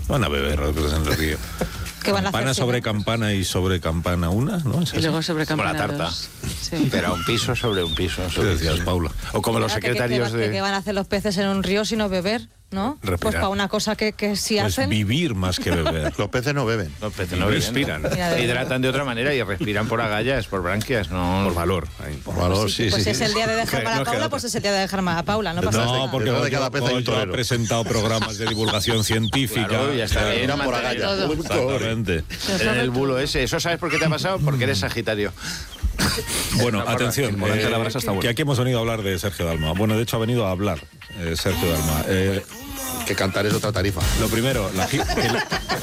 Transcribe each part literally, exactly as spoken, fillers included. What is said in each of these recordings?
Van a beber los que en el río. ¿Qué van a Campana hacer? sobre campana y sobre campana una, ¿no? ¿Es Y luego sobre Como la campana tarta. dos. Sí. Pero un piso sobre un piso. ¿Qué sobre decías, piso. Paula? O como los Espérate, ¿qué- secretarios qué, de... ¿Qué van a hacer los peces en un río sino beber? ¿No? Respirar. Pues para una cosa que, que sí Pues hacen. vivir más que beber. Los peces no beben. Los peces Y no respiran. beben, ¿no? Mira, de Se verdad. hidratan de otra manera y respiran por agallas, por branquias, no... Por valor. ahí. Por valor, sí, Pues sí. si es el día de dejar Que para no queda Paula, otra. pues es el día de dejar más a Paula, no pasa nada. No, porque Detrás de Goyo- cada pez hay un Goyo ha torero. presentado programas de divulgación científica. Claro, ya está bien. Irán por mantener agallas. todo. Exactamente. En el bulo ese. ¿Eso sabes por qué te ha pasado? Porque eres Sagitario. Bueno, atención, El volante eh, de la brasa está bueno. que aquí hemos venido a hablar de Sergio Dalma. Bueno, de hecho ha venido a hablar eh, Sergio Dalma. Eh, Que cantar es otra tarifa. lo primero, la, gi- el-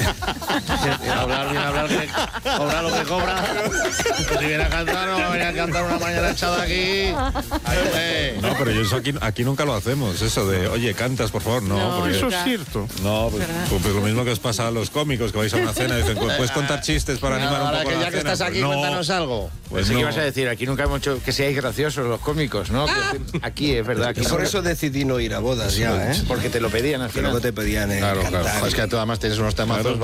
Viene a hablar, viene a hablar, que cobra lo que cobra. Pues si viene a cantar, no va a venir a cantar una mañana echada aquí. Ay, hombre. no, pero yo eso aquí, aquí nunca lo hacemos, eso de, oye, cantas, por favor, no. No, porque, eso es cierto. no, pues, pues- pues lo mismo que os pasa a los cómicos, que vais a una cena y dicen, pues, ¿puedes contar chistes para animar un Ahora poco que la ya que cena? estás aquí, Pues no, cuéntanos algo. pues Pensé que no. ibas a decir, aquí nunca hemos hecho que seáis graciosos los cómicos, ¿no? Que- Aquí es verdad. Aquí Y por no- eso decidí no ir a bodas ya, ¿eh? Porque te lo pedían al Que luego final. te pedían eh, Claro, cantar. claro. Es que tú además tienes unos temazos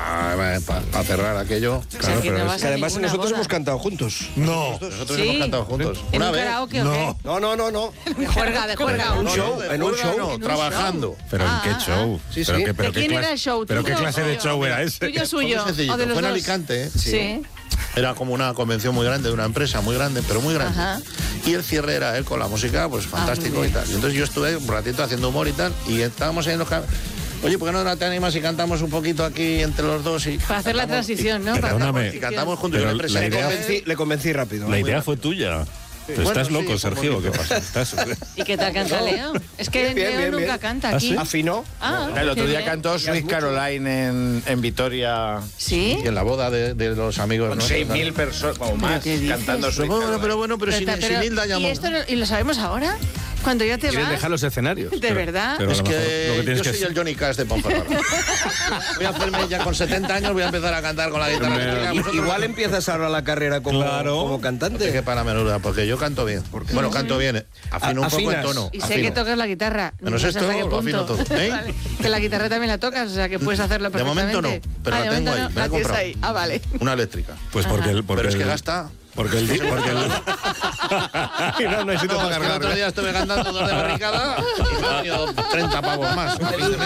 para cerrar aquello. O sea, Claro, que pero no es- vas Que a además ninguna nosotros boda. hemos cantado juntos. No, Nosotros Sí. hemos cantado juntos. ¿En Una un vez. karaoke o no. No, no, no, no. qué? Juerga, de juerga. Un No, show, no, de en un juerga show. no, un trabajando. ¿Pero en Ah, qué ah, show? Sí, ¿Pero sí. qué, pero ¿De qué quién clase- era el show? ¿Pero qué ¿Tuyo clase o de mío? show era ese? ¿Tuyo Fue suyo? muy sencillito. ¿O de los Fue en dos? Alicante, ¿eh? Sí. Era como una convención muy grande de una empresa muy grande, pero muy grande. Ajá. Y el cierre era él con la música, pues fantástico muy y bien. tal. Y entonces yo estuve un ratito haciendo humor y tal, y estábamos ahí en los cam- Oye, ¿por qué no te animas y cantamos un poquito aquí entre los dos? Y Para hacer la cantamos- transición, ¿no? y- Para hacer la perdóname. Y transición. cantamos juntos. Pero Yo le la presenté- idea- Convencí- le convencí rápido. La idea fue tuya. Bueno, ¿Estás sí, loco, fue Sergio? ¿Qué bonito. pasa? ¿Estás... ¿Y qué tal canta Leo? Es que Bien, bien, Leo bien, nunca bien. canta ¿Ah, aquí. sí? ¿Afinó? Ah, El otro qué día bien. cantó Sweet Caroline en, en Vitoria. ¿Sí? Y en la boda de, de los amigos. Con nuestros, seis mil personas o más qué dices? cantando Sweet Pero bueno, Caroline. pero bueno, pero, sin, Pero- sin Hilda ya ¿y, mo- esto no- ¿Y lo sabemos ahora? Cuando ya te Quieren vas. dejar los escenarios. ¿De verdad? pero- Es a lo que, mejor lo que tienes yo que soy el Johnny Cash de Ponferrada. Voy a hacerme ya con setenta años, voy a empezar a cantar con la guitarra. eléctrica. Vosotros- Igual empiezas ahora la carrera como, Claro. como Es cantante. que para menuda, porque yo canto bien. Bueno, canto bien. eh. Afino un A- poco el afinas. tono. Y sé afino. que tocas la guitarra. Menos No sé esto, hasta qué lo punto. afino todo, ¿eh? Vale. Que la guitarra también la tocas, o sea que puedes hacerlo De perfectamente. momento no, pero Ah, la de tengo momento ahí, no, me la he la tienes comprado. ahí. Ah, vale. Una eléctrica. Pues porque el... Porque Pero es que el- gasta. Porque el... Porque el Y no, no hay sitio para cargar. El otro día estuve cantando dos de barricada y me han venido treinta pavos más.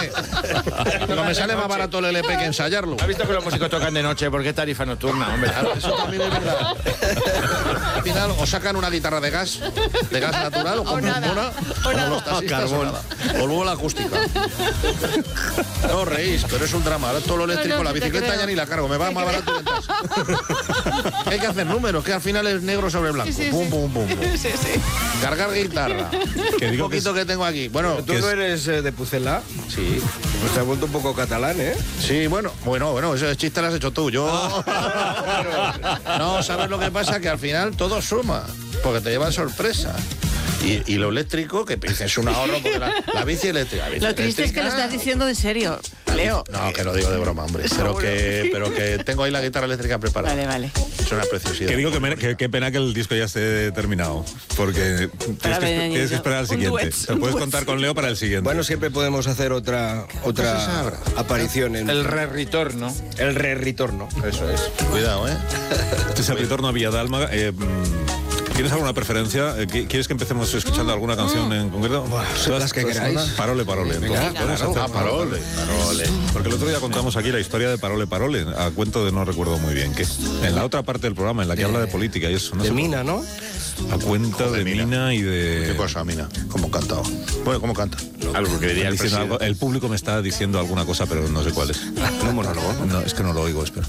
No me sale más barato el L P que ensayarlo. ¿Has visto que los músicos tocan de noche? ¿Por qué tarifa nocturna, hombre? Claro, eso también es verdad. Al final, o sacan una guitarra de gas, de gas natural, o con nada, una, o como nada. los taxistas, o nada. O luego la acústica. No os reís, pero es un drama. Ahora todo lo eléctrico, No, no, la te bicicleta creo. ya ni la cargo, me va más barato que el taxi. Hay que hacer números, que al final es negro sobre blanco. Sí, sí, pum, sí. pum, pum, pum. Sí, sí. Cargar guitarra. Que Un digo que poquito que, tengo aquí. Bueno, ¿Tú que no es- eres eh, de Pucela? sí. Pues te has vuelto un poco catalán, ¿eh? Sí, bueno, bueno, bueno, ese chiste lo has hecho tú. Yo. No, ¿sabes lo que pasa? Que al final todo suma, porque te llevan sorpresa. Y, y lo eléctrico, que es un ahorro, porque la, la bici eléctrica. la bici Lo triste es que lo eléctrica- estás diciendo de serio, Leo. No, que lo digo de broma, hombre. Pero Seguro. que, pero que tengo ahí la guitarra eléctrica preparada. Vale, vale. Es una preciosidad. Que digo que, me- que- qué pena que el disco ya esté terminado. Porque tienes que, ver, esper- tienes que esperar al un siguiente. duet, Te un puedes duet. contar con Leo para el siguiente. Bueno, siempre podemos hacer otra otra aparición en El re-retorno. el re-retorno. Eso es. Cuidado, ¿eh? Este es el retorno a Villadalma. Eh, mm, ¿Tienes alguna preferencia? Eh, qui- ¿Quieres que empecemos escuchando alguna canción en concreto? son las que queráis. Parole, parole. Entonces, Venga, podemos claro. hacer- Ah, parole, parole. Porque el otro día contamos aquí la historia de Parole, parole, a cuento de no recuerdo muy bien qué. En la otra parte del programa, en la que habla de política y eso. No De sé, Mina, ¿no? A cuenta Joder, de Mina. Mina y ¿Qué de... cosa, Mina? ¿Cómo cantaba? Bueno, ¿cómo canta? Algo que diría el diciendo algo- presidente. el público me está diciendo alguna cosa, pero no sé cuál es. ¿Un monólogo? No, es que no lo oigo, espera.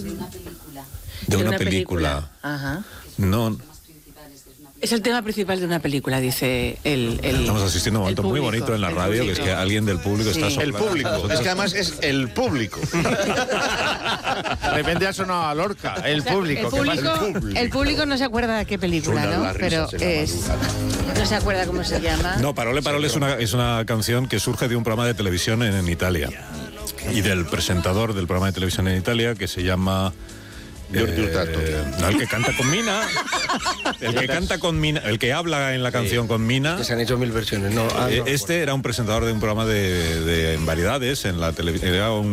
De una película. Ajá. No, Es el tema principal de una pelíula, dice el... el estamos asistiendo a un momento el muy público, bonito en la el radio, que es público. que alguien del público Sí. está El El soplando. público. Nosotros- Es que además es el público. De repente ha sonado a Lorca. El O sea, público. El ¿qué pasa? público, El público. el público no se acuerda de qué película, Suenan ¿no? las Pero risas en la es... No se acuerda cómo se llama. No, Parole Parole es una, es una canción que surge de un programa de televisión en, en Italia. Y del presentador del programa de televisión en Italia, que se llama... Giorgio Hurtado. no, el que canta con Mina. El que canta con Mina, el que habla en la canción con Mina. Que se han hecho mil versiones, ¿no? Ah, Eh, no. Este era un presentador de un programa de, de en variedades en la televisión. Era un